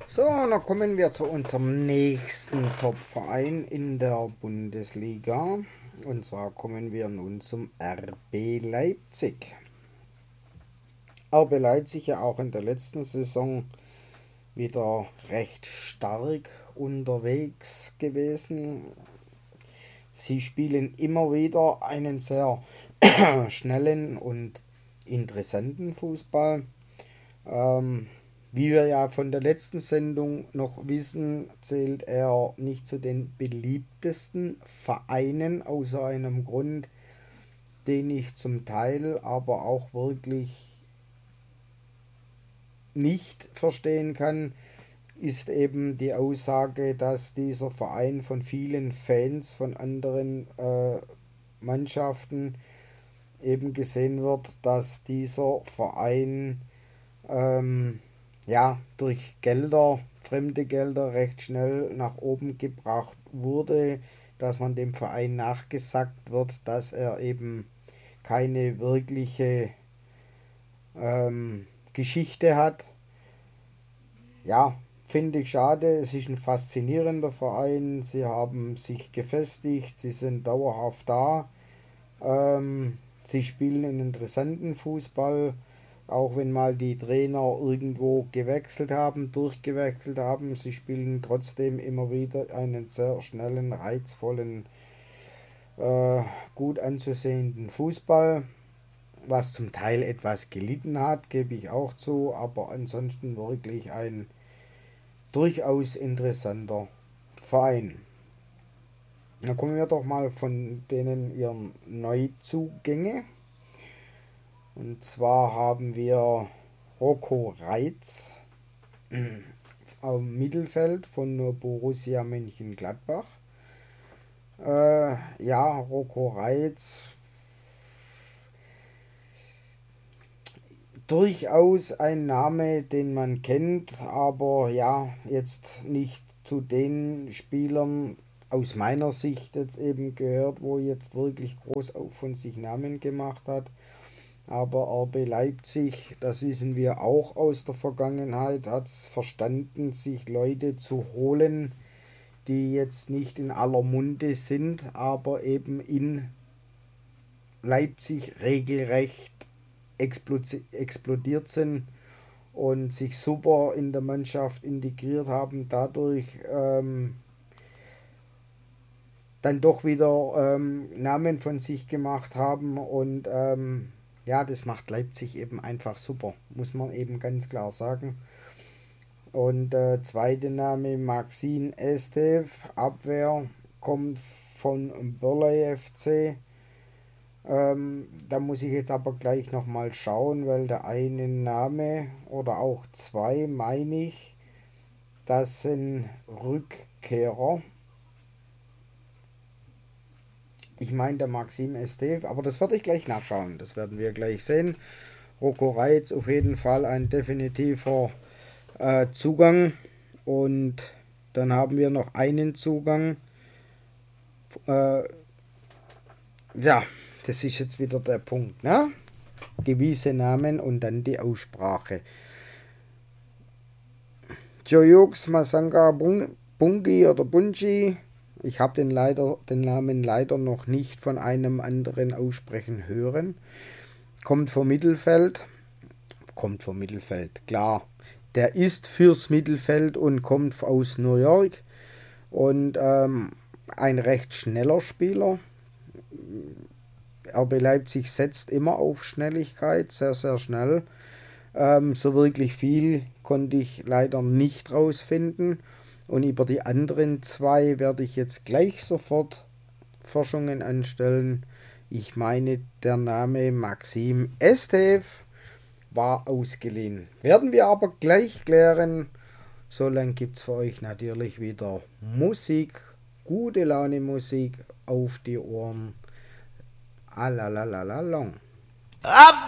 So, dann kommen wir zu unserem nächsten Top-Verein in der Bundesliga. Und zwar kommen wir nun zum RB Leipzig. RB Leipzig ja auch in der letzten Saison wieder recht stark unterwegs gewesen. Sie spielen immer wieder einen sehr schnellen und interessanten Fußball. Ähm, Wie wir ja von der letzten Sendung noch wissen, zählt er nicht zu den beliebtesten Vereinen, außer einem Grund, den ich zum Teil aber auch wirklich nicht verstehen kann, ist eben die Aussage, dass dieser Verein von vielen Fans von anderen Mannschaften eben gesehen wird, dass dieser Verein ähm, ja, durch Gelder, fremde Gelder recht schnell nach oben gebracht wurde, dass man dem Verein nachgesagt wird, dass er eben keine wirkliche Geschichte hat. Ja, finde ich schade. Es ist ein faszinierender Verein. Sie haben sich gefestigt, sie sind dauerhaft da. Sie spielen einen interessanten Fußball, auch wenn mal die Trainer irgendwo gewechselt haben, durchgewechselt haben. Sie spielen trotzdem immer wieder einen sehr schnellen, reizvollen, äh, gut anzusehenden Fußball, was zum Teil etwas gelitten hat, gebe ich auch zu, aber ansonsten wirklich ein durchaus interessanter Verein. Dann kommen wir doch mal von denen ihren Neuzugänge. Und zwar haben wir Rocco Reitz am Mittelfeld von Borussia Mönchengladbach. Ja, Rocco Reitz, durchaus ein Name, den man kennt, aber ja, jetzt nicht zu den Spielern aus meiner Sicht jetzt eben gehört, wo jetzt wirklich groß von sich Namen gemacht hat. Aber RB Leipzig, das wissen wir auch aus der Vergangenheit, hat es verstanden, sich Leute zu holen, die jetzt nicht in aller Munde sind, aber eben in Leipzig regelrecht explodiert sind und sich super in der Mannschaft integriert haben, dadurch dann doch wieder Namen von sich gemacht haben und ja, das macht Leipzig eben einfach super, muss man eben ganz klar sagen. Und zweite Name Maxime Estev, Abwehr, kommt von Börley FC. Da muss ich jetzt aber gleich nochmal schauen, weil der eine Name oder auch zwei, meine ich, das sind Rückkehrer. Ich meine der Maxim Esteve, aber das werde ich gleich nachschauen. Das werden wir gleich sehen. Rocco Reitz auf jeden Fall ein definitiver Zugang. Und dann haben wir noch einen Zugang. Äh, ja, das ist jetzt wieder der Punkt, ne? Gewisse Namen und dann die Aussprache. Joyux Masanga Bungi oder Bunji. Ich habe den Namen leider noch nicht von einem anderen aussprechen hören. Kommt vom Mittelfeld. Kommt vom Mittelfeld, klar. Der ist fürs Mittelfeld und kommt aus New York. Und ein recht schneller Spieler. RB Leipzig setzt immer auf Schnelligkeit, sehr, sehr schnell. So wirklich viel konnte ich leider nicht rausfinden. Und über die anderen zwei werde ich jetzt gleich sofort Forschungen anstellen. Ich meine, der Name Maxim Estev war ausgeliehen. Werden wir aber gleich klären. Solange gibt es für euch natürlich wieder Musik, gute Laune Musik auf die Ohren. Alalalalong.